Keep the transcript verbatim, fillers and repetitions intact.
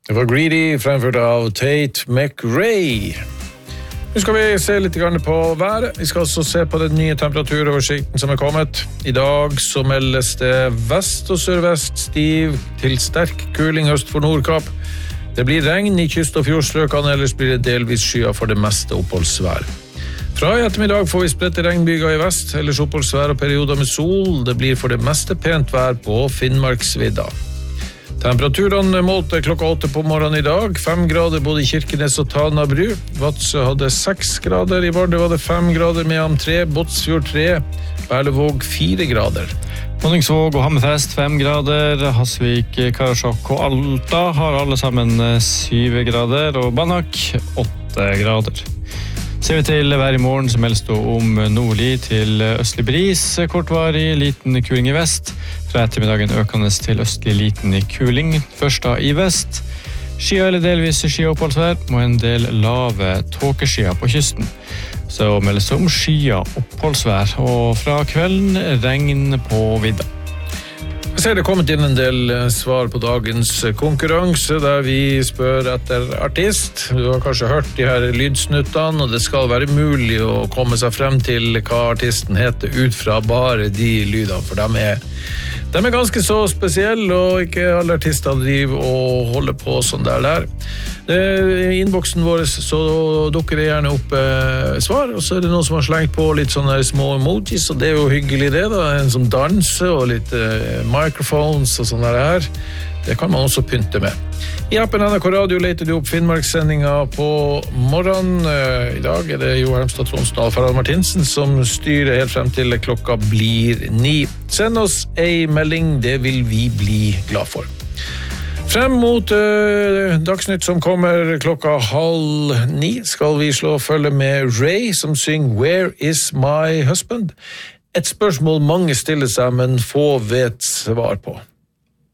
Det var Greedy, fremført av Tate McRae. Nu skal vi se litt grann på været. Vi skal også se på den nye temperaturoversikten som er kommet. I dag så meldes det vest og sørvest stiv til sterk kuling øst for Nordkapp. Det blir regn i kyst- og fjordstrøkene, ellers blir det delvis skyer for det meste oppholdsvær. Fra i ettermiddag får vi spredte regnbyger i vest, ellers oppholdsvær og perioder med sol. Det blir for det meste pent vær på Finnmarksvidda. Temperaturen målte klokka åtte på morgenen i dag. Fem grader både i Kirkenes og Tanabru. Vadsø hadde seks grader. I Vardø var det fem grader, Mehamn tre, Båtsfjord tre, Berlevåg fire grader. Honningsvåg og Hammerfest fem grader. Hasvik, Karasjok og Alta har alle sammen syv grader. Og Banak åtte grader. Ser vi til vær i morgen, så meldes det om nordlig til østlig bris, kortvarig, liten kuling i vest. Fra ettermiddagen økende til østlig liten kuling, først da i vest. Skyer eller delvis skyoppholdsvær, og en del lave tåkeskyer på kysten. Så meldes det om skyer oppholdsvær, og fra kvelden regn på vidda. Jeg ser det er kommet inn en del svar på dagens konkurranse, der vi spør etter artist. Du har kanskje hørt de her lydsnuttene, og det skal være mulig å komme seg frem til hva artisten heter ut fra bare de lydene, for de er, de er ganske så spesielle, og ikke alle artister driver og holder på sånn der der. I innboksen vår så dukker det gjerne opp eh, svar, og så er det noen som har slengt på litt sånne små emojis, og det er jo hyggelig det da, en som danser og litt eh, microphones og sånn der her. Det kan man også pynte med. I appen N R K Radio leter du opp Finnmarkssendinga på morgen. I dag er det Jo Hermstad Tronsen og Alf Harald Martinsen som styrer helt frem til klokka blir ni. Send oss ei melding, det vil vi bli glad for. Frem mot uh, Dagsnytt som kommer klokka halv ni skal vi slå følge med Ray som synger Where is my husband? Et spørsmål mange stiller seg, men få vet svar på.